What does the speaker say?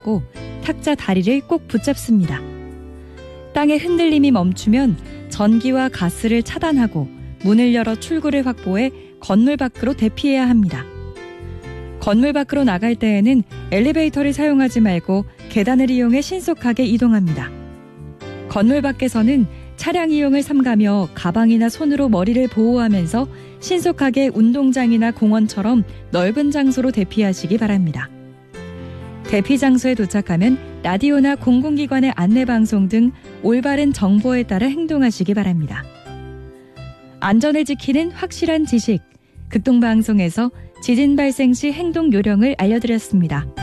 고 탁자 다리를 꼭 붙잡습니다. 땅의 흔들림이 멈추면 전기와 가스를 차단하고 문을 열어 출구를 확보해 건물 밖으로 대피해야 합니다. 건물 밖으로 나갈 때에는 엘리베이터를 사용하지 말고 계단을 이용해 신속하게 이동합니다. 건물 밖에서는 차량 이용을 삼가며 가방이나 손으로 머리를 보호하면서 신속하게 운동장이나 공원처럼 넓은 장소로 대피하시기 바랍니다. 대피 장소에 도착하면 라디오나 공공기관의 안내방송 등 올바른 정보에 따라 행동하시기 바랍니다. 안전을 지키는 확실한 지식, 극동방송에서 지진 발생 시 행동 요령을 알려드렸습니다.